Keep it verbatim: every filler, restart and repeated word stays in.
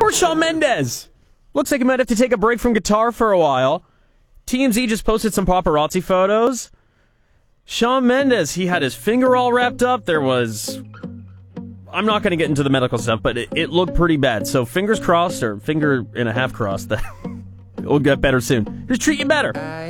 Poor Shawn Mendes. Looks like he might have to take a break from guitar for a while. T M Z just posted some paparazzi photos. Shawn Mendes, he had his finger all wrapped up. There was... I'm not going to get into the medical stuff, but it, it looked pretty bad. So fingers crossed, or finger and a half crossed, that it will get better soon. Just treat you better.